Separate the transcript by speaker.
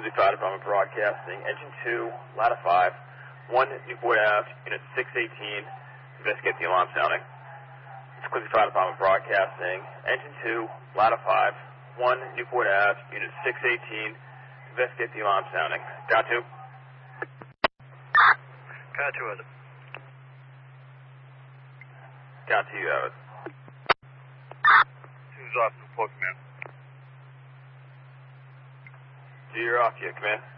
Speaker 1: Quincy Fire Department Broadcasting, Engine 2, Ladder 5, 1 Newport Ave, Unit 618, investigate the alarm sounding. It's Quincy Fire Department Broadcasting, Engine 2, Ladder 5, 1 Newport Ave, Unit 618, investigate the alarm sounding. Got to?
Speaker 2: Got to it.
Speaker 1: Got to, you have it.
Speaker 2: Who's off Newport, command?
Speaker 1: So you're off, yeah, command.